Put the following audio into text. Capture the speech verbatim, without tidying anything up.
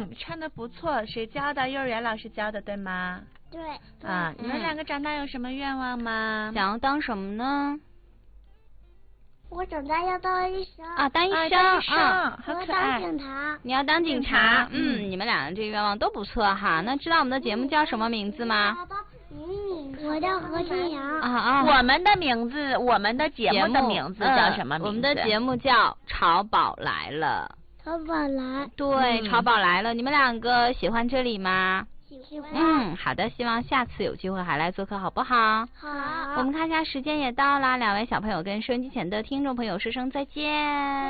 嗯，唱的不错，谁教的？幼儿园老师教的，对吗？ 对。 啊，你们两个长大有什么愿望吗？ 想要当什么呢？ 我长大要当医生。 啊，当医生。 啊，医生， 啊， 好可爱。 我要当警察。 你要当警察？嗯，你们俩的这个愿望都不错哈。那知道我们的节目叫什么名字吗？ 我叫何天阳。 啊啊！ 我们的名字，我们的节目的名字叫什么名字？ 我们的节目叫《潮宝来了》。 潮宝来。 对，潮宝来了。你们两个喜欢这里吗？ 喜欢。 嗯，好的，希望下次有机会还来做客，好不好？ 好。 我们看一下时间也到了，两位小朋友跟收音机前的听众朋友说声再见。